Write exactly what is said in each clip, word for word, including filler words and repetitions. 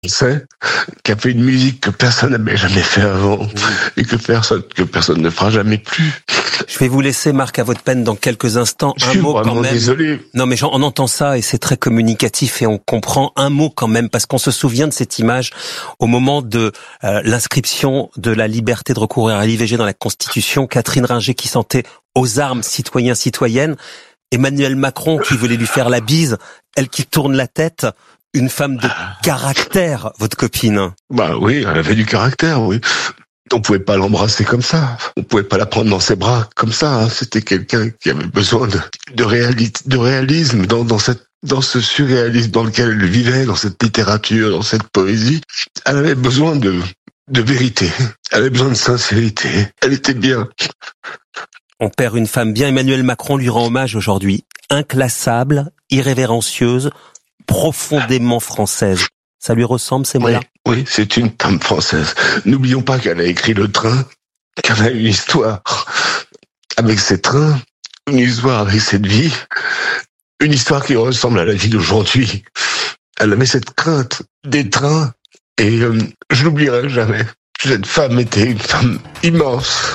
français qui a fait une musique que personne n'avait jamais fait avant et que personne que personne ne fera jamais plus. Je vais vous laisser, Marc, à votre peine dans quelques instants. Je un suis mot vraiment quand même. Désolé. Non, mais on entend ça et c'est très communicatif et on comprend un mot quand même parce qu'on se souvient de cette image au moment de euh, l'inscription de la liberté de recourir à l'I V G dans la Constitution. Catherine Ringer qui sentait aux armes citoyens, citoyennes. Emmanuel Macron qui voulait lui faire la bise. Elle qui tourne la tête. Une femme de caractère, votre copine. Bah oui, elle avait du caractère, oui. On pouvait pas l'embrasser comme ça. On pouvait pas la prendre dans ses bras comme ça. Hein. C'était quelqu'un qui avait besoin de, de, réali- de réalisme dans, dans cette, dans ce surréalisme dans lequel elle vivait, dans cette littérature, dans cette poésie. Elle avait besoin de, de vérité. Elle avait besoin de sincérité. Elle était bien. On perd une femme bien. Emmanuel Macron lui rend hommage aujourd'hui. Inclassable, irrévérencieuse, profondément française. Ça lui ressemble, ces mots-là? Oui, oui, c'est une femme française. N'oublions pas qu'elle a écrit Le Train, qu'elle a une histoire avec ses trains, une histoire avec cette vie, une histoire qui ressemble à la vie d'aujourd'hui. Elle avait cette crainte des trains et euh, je l'oublierai jamais. Cette femme était une femme immense.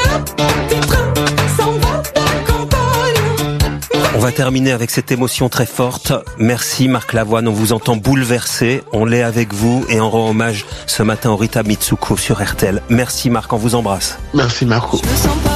On va terminer avec cette émotion très forte. Merci Marc Lavoine, on vous entend bouleversé. On l'est avec vous et on rend hommage ce matin au Rita Mitsuko sur R T L. Merci Marc, on vous embrasse. Merci Marco.